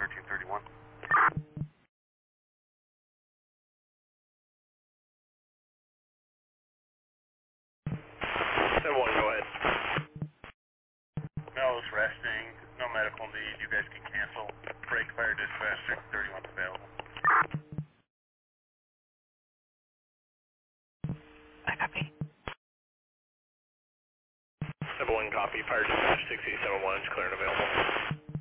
1331. 7-1, go ahead. Mel's resting, no medical need, you guys can cancel. Break fire dispatch, 631 available. I copy. 7-1, copy. Fire dispatch 6871 is clear and available.